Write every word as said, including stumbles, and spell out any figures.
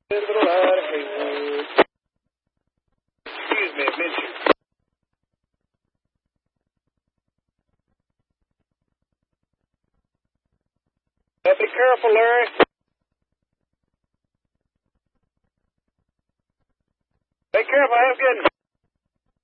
Little out of Haywood. Excuse me, Mitchell. Uh, be careful, Larry. Be careful, I'm getting...